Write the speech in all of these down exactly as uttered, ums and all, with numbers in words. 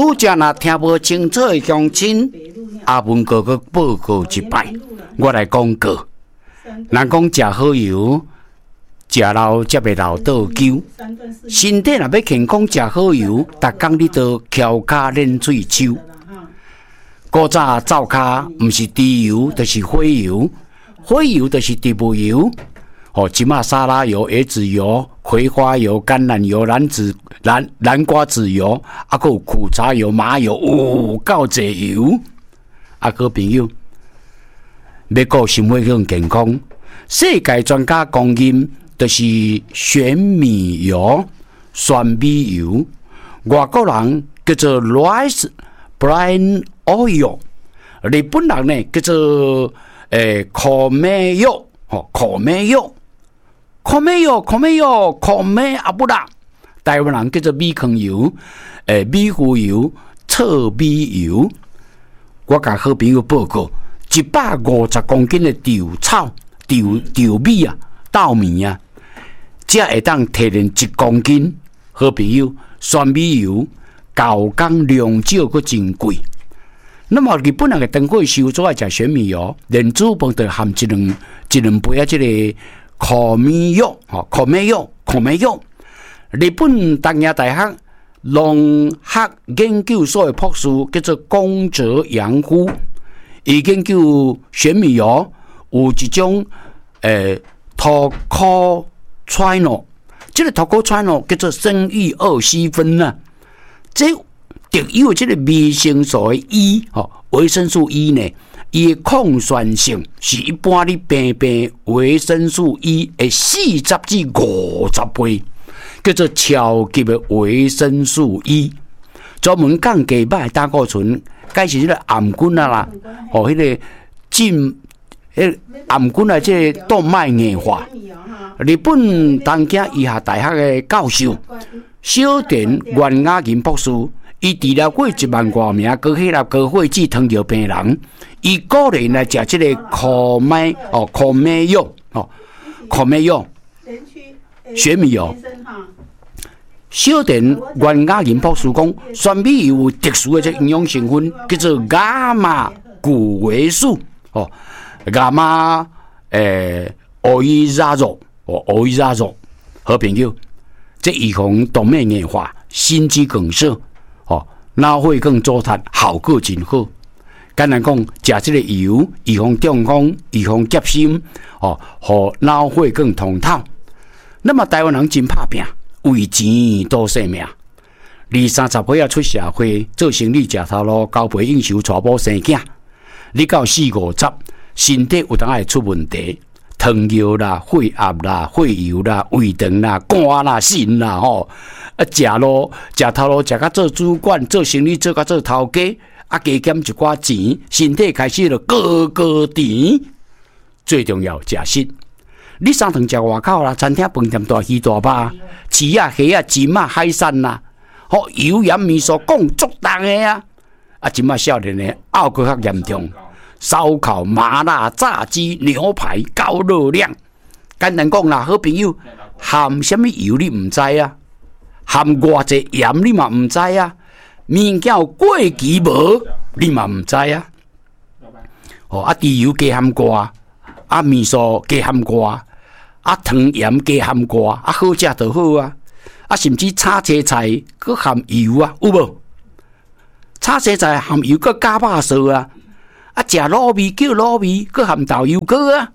拄则若听无清楚的乡亲，阿文哥哥报告一摆，我来讲过。人讲食好油，食老才袂老倒灸。身体若要健康，食好油，逐工你都翘脚练水手。古早灶骹毋是猪油，就是火油，火油就是植物油。哦，即马沙拉油、椰子油、葵花油、橄榄油、蓝子蓝南瓜子油，啊，还有苦茶油、麻油，有够济油。啊，各位朋友。要顾心血更健康，世界专家公认就是玄米油、酸米油，外国人叫做 rice bran oil， 日本人呢叫做诶烤米油，吼烤米油、烤米油、烤米油、烤米阿布拉，台湾人叫做米糠油、诶米糊油、糙米油。我甲好朋友报告。一百五十公斤的稻草、稻稻米啊、稻米啊，才会当提炼一公斤。好朋友，酸米油高工量少，佫真贵。那么日本人嘅灯会烧做爱食玄米油，连煮饭都含一两一两杯啊，即个烤米油，吼烤米油、烤米油。日本东亚大学农学研究所的博士叫做宫泽洋夫。伊研究玄米油有一种诶托科川诺，这个托科川诺叫做生育二烯酚啊。这特有这个维生素的 E 吼，维生素 E 呢，伊的抗酸性是一般你平平维生素 E 的四十至五十倍，叫做超级的维生素 E， 专门降低歹胆固醇。解释这个癌菌啊啦，哦，迄、那个进，迄癌菌啊，这个动脉硬化。日本东京医学大学的教授小田原雅银博士，伊治疗过一万多名高血压、高血脂、糖尿病人，伊鼓励来食这个烤米哦，烤米油哦，烤米油，玄米油。小田原雅银博士讲，酸米油有特殊的这营养成分，叫做伽马谷维素哦，伽马诶欧伊扎肉哦，欧伊扎肉。好朋友，这预防动脉硬化、心肌梗塞哦，脑血管阻塞，效果真好。简单讲，食这个油，预防中风、预防结心哦，和脑血管通透。那么台湾人真拍拼。为钱多性命，二三十岁啊出社会做生意，食头路，交配应酬，娶某生囝。你到四五十，身体有当会出问题，糖尿啦、血压啦、血油啦、胃肠啦、肝啦、肾啦，吼啊食咯，食头路，食甲做主管，做生意做甲做头家，啊加减一寡钱，身体开始就高高甜。最重要，食食。你三顿食外口啦，餐厅饭店大鱼大肉、翅啊、虾啊、金啊、海产啦，好油盐味素讲足重的啊！啊，即马少年的拗搁较严重，烧烤、麻辣、炸鸡、牛排高热量。简单讲啦，好朋友，含什么油你唔知啊？含偌济盐你嘛唔知啊？物件过期无你嘛唔知啊？哦，啊，猪油加含寡，啊，味素加含寡。啊，糖盐加含寡，啊好食就好啊！啊，甚至炒青菜佮含油啊，有无？炒青菜含油佮加肉素啊！啊，食卤味叫卤味，佮含豆油果啊！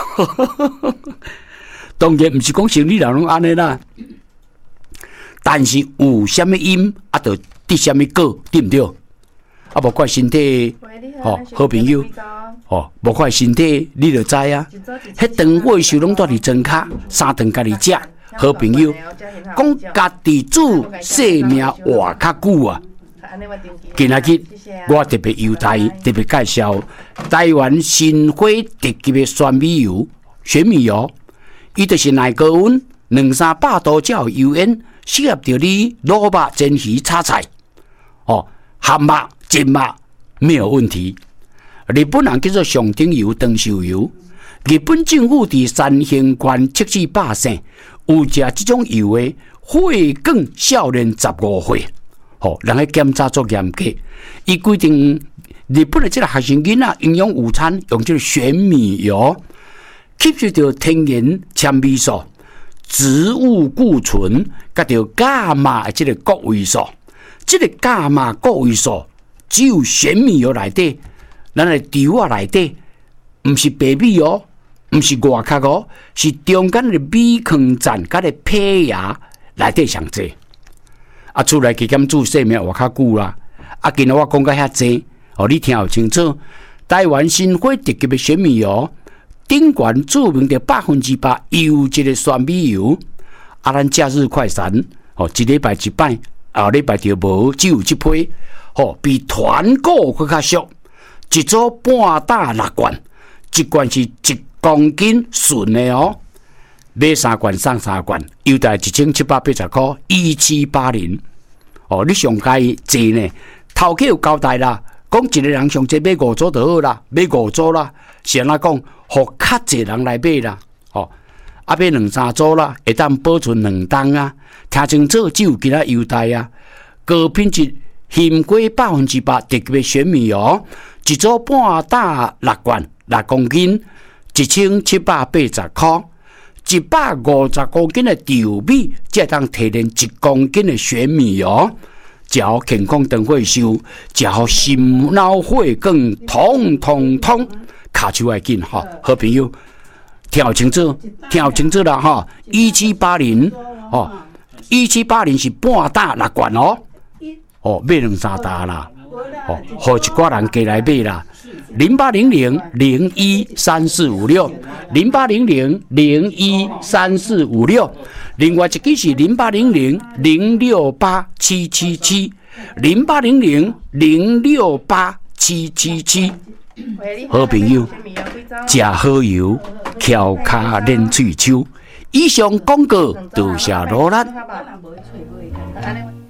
当然毋是讲生理人拢安尼啦，但是有啥物因啊，就得啥物果，对毋对？啊，无怪身体，吼、哦，好朋友。哦，无快身体，你就知啊。迄顿火烧拢住伫庄卡，三顿家己食。好朋友，讲家己煮，性命活较久啊。今仔日我特别优待，特别介绍台湾新火特级的酸米油、玄米油，伊就是耐高温，两三百度才有油烟，适合着你卤肉、煎鱼、炒菜。哦，咸肉、煎肉没有问题。日本人叫做上等油、长寿油。日本政府伫三星县测试百姓有食这种油的，血管少年十五岁， 吼，人个检查足严格。伊规定日本的这个学生囡仔营养午餐用这个玄米油，吸收到天然纤维素、植物固醇，甲着伽马的这个谷维素。这个伽马谷维素只有玄米油内底，咱的猪啊内底，唔是白米哦，唔是外壳哦，是中间的米糠层甲个胚芽内底上济。啊，出来去检注说明话较久啦。啊，今日我讲到遐济，哦，你听有清楚。台湾新火特级的玄米油，顶悬著名的百分之百优质的酸米油。啊，咱假日快闪，哦，一礼拜一摆，后礼拜就无，只有一批。哦，比团购更较俗，一组半打六罐，一罐是一公斤纯的哦。买三罐送三罐，优待一千七百八十块，一七八零。哦，你上介济呢？头家有交代啦，讲一个人上济买五组就好啦，买五组啦，是安怎讲？互较济人来买啦。哦，啊买两三组啦，会当保存两冬啊。听清楚，只有其他优待啊。高品质鲜果百分之百特级的玄米油，一组半打六罐六公斤，一千七百八十块。一百五十公斤的稻米，才当提炼一公斤的玄米油，照健康灯会收，照心脑血管通通通，卡手要紧哈，好朋友，听清楚，听清楚啦哈，一七八零哦，一七八零是半打六罐哦，哦买两三打啦，哦，好一寡人加来买啦。零八零零零一三四五六，零八零零零一三四五六，另外一支是零八零零零六八七七七，零八零零零六八七七七。好朋友，食好油，翘脚练喙手。以上广告，多谢罗兰。